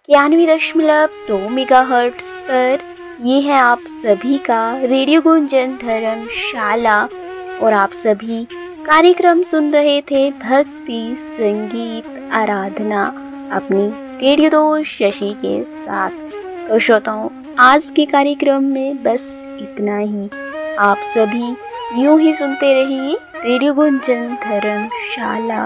91.2 megahertz पर ये है आप सभी का रेडियो गुंजन धर्मशाला। और आप सभी कार्यक्रम सुन रहे थे भक्ति संगीत आराधना अपनी रेडियो दोस्त शशि के साथ। तो श्रोताओं, आज के कार्यक्रम में बस इतना ही। आप सभी यूं ही सुनते रहिए रेडियो गुंजन धर्मशाला।